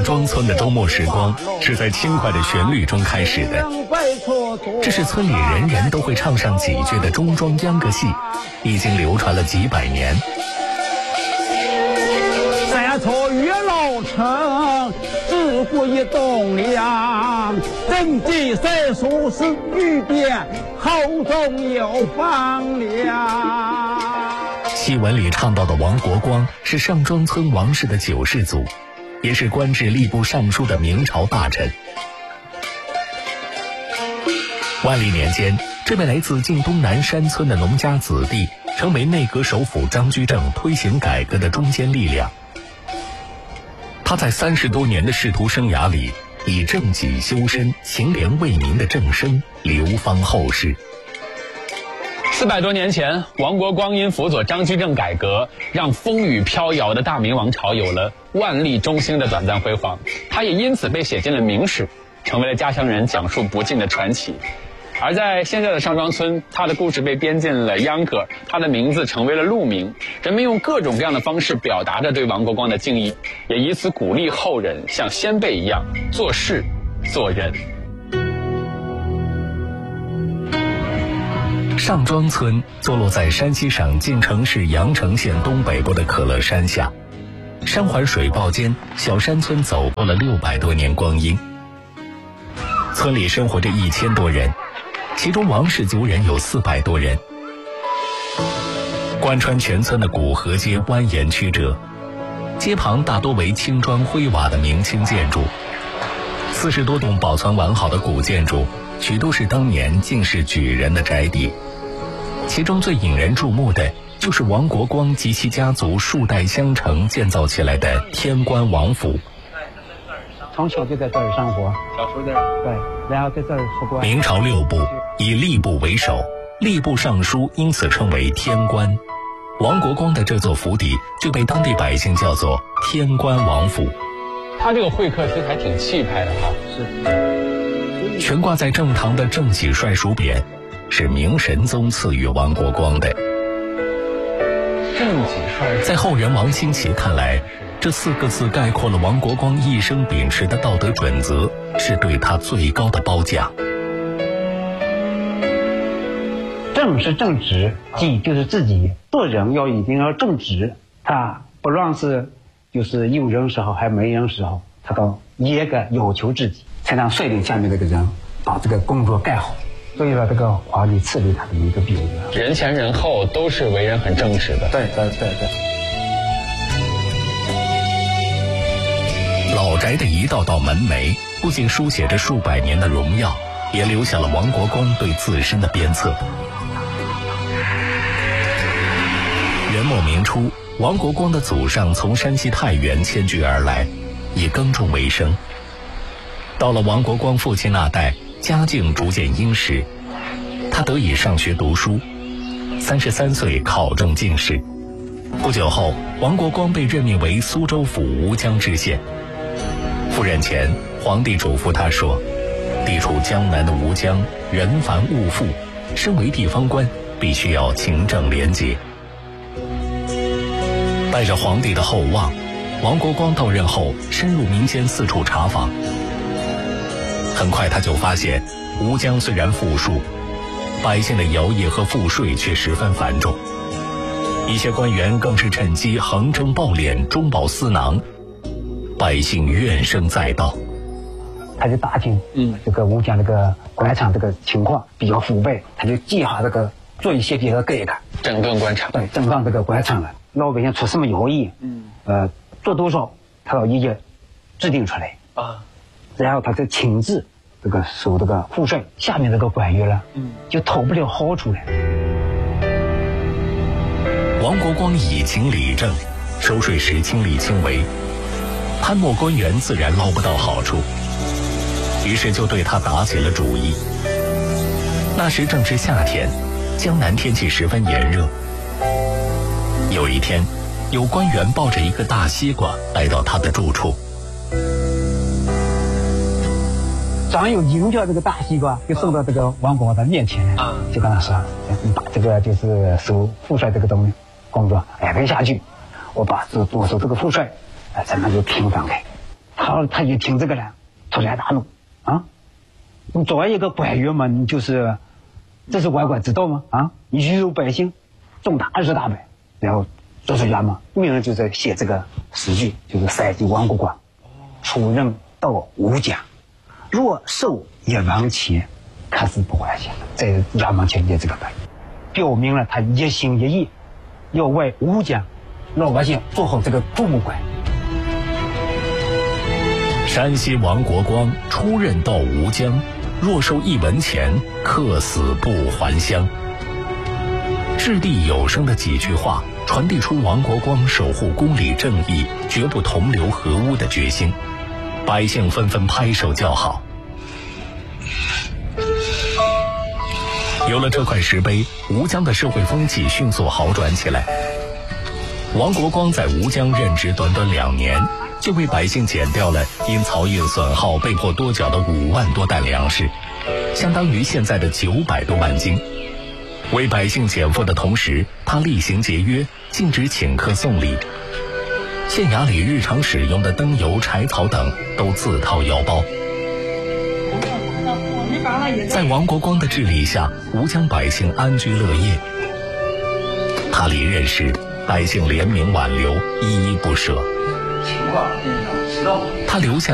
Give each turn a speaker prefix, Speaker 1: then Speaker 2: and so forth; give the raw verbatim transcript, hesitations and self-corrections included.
Speaker 1: 庄村的周末时光是在轻快的旋律中开始的。这是村里人人都会唱上几句的中庄秧歌戏，已经流传了几百年。
Speaker 2: 三错月老城，自古一栋梁，人迹三数是雨点，口中有芳凉。
Speaker 1: 戏文里唱到的王国光是上庄村王氏的九世祖，也是官至吏部尚书的明朝大臣。万历年间，这位来自晋东南山村的农家子弟，成为内阁首辅张居正推行改革的中坚力量。他在三十多年的仕途生涯里，以正己修身、行廉为民的正声流芳后世。
Speaker 3: 四百多年前，王国光因辅佐张居正改革，让风雨飘摇的大明王朝有了万历中兴的短暂辉煌。他也因此被写进了明史，成为了家乡人讲述不尽的传奇。而在现在的上庄村，他的故事被编进了秧歌，他的名字成为了路名，人们用各种各样的方式表达着对王国光的敬意，也以此鼓励后人像先辈一样做事做人。
Speaker 1: 上庄村坐落在山西省晋城市阳城县东北部的可乐山下，山环水抱间，小山村走过了六百多年光阴。村里生活着一千多人，其中王氏族人有四百多人。贯穿全村的古河街蜿蜒曲折，街旁大多为青砖灰瓦的明清建筑，四十多栋保存完好的古建筑，许多是当年进士举人的宅邸。其中最引人注目的就是王国光及其家族数代相承建造起来的天官王府。
Speaker 2: 从小就在这儿生活，
Speaker 3: 小时候在这儿，
Speaker 2: 对，然后在这儿出官。
Speaker 1: 明朝六部以吏部为首，吏部尚书因此称为天官。王国光的这座府邸就被当地百姓叫做天官王府。
Speaker 3: 他这个会客厅还挺气派的哈。
Speaker 2: 是。
Speaker 1: 悬挂在正堂的正喜帅书匾，是明神宗赐予王国光的。
Speaker 3: 正己帅，
Speaker 1: 在后人王清奇看来，这四个字概括了王国光一生秉持的道德准则，是对他最高的褒奖。
Speaker 2: 正是正直，己就是自己，做人要一定要正直。他不论是就是有人时候还没人时候，他都严格要求自己，才能率领下面这个人把这个工作干好。所以说，这个皇帝赐给他的一个比喻，
Speaker 3: 人前人后都是为人很正直的。
Speaker 2: 对对对对。
Speaker 1: 老宅的一道道门楣，不仅书写着数百年的荣耀，也留下了王国光对自身的鞭策。元末明初，王国光的祖上从山西太原迁居而来，以耕种为生。到了王国光父亲那代，家境逐渐殷实，他得以上学读书，三十三岁考中进士。不久后，王国光被任命为苏州府吴江知县。赴任前，皇帝嘱咐他说，地处江南的吴江人繁物富，身为地方官，必须要勤政廉洁。带着皇帝的厚望，王国光到任后深入民间四处查访。很快他就发现，吴江虽然富庶，百姓的徭役和赋税却十分繁重，一些官员更是趁机横征暴敛，中饱私囊，百姓怨声载道。
Speaker 2: 他就打听，嗯，这个吴江这个官场这个情况比较腐败，他就计划这个做一些别的改革，
Speaker 3: 整顿官场，
Speaker 2: 对，整顿这个官场了。老百姓出什么徭役，嗯，呃，做多少，他要一一制定出来啊，然后他再亲自这个收这个赋税，下面这个官员了，嗯，就讨不了好处了。
Speaker 1: 王国光以情理政，收税时亲力亲为，贪墨官员自然捞不到好处，于是就对他打起了主意。那时正是夏天，江南天气十分炎热。有一天，有官员抱着一个大西瓜来到他的住处，
Speaker 2: 长有牛角这个大西瓜就送到这个王国的面前了，啊，就跟他说，你把这个就是收赋税这个东西工作安排下去，我把这多收这个赋税，咱们就平分开。 他他一听这个了，突然大怒啊！你作为一个官员嘛，你就是这是外国知道吗？啊，愚辱百姓，重大事大败。然后作曲家嘛，命人就在写这个诗句，就是塞记王国光出任到吴家，若受一王钱，可是不还钱。在衙门前写这个白，表明了他一心一意要为吴家老百姓做好这个主目官。
Speaker 1: 山西王国光出任到吴江，若受一文钱，客死不还乡。掷地有声的几句话，传递出王国光守护公理正义、绝不同流合污的决心。百姓纷纷拍手叫好。有了这块石碑，吴江的社会风气迅速好转起来。王国光在吴江任职短短两年，就为百姓减掉了因漕运损耗被迫多缴的五万多担粮食，相当于现在的九百多万斤。为百姓减负的同时，他厉行节约，禁止请客送礼，县衙里日常使用的灯油、柴草等都自掏腰包。在王国光的治理下，吴江百姓安居乐业。他离任时，百姓联名挽留，依依不舍。他留下